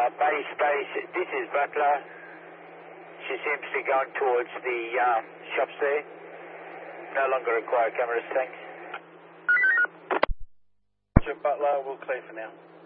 base, this is Butler. She seems to be going towards the shops there. No longer require cameras, thanks. Butler, we'll clear for now.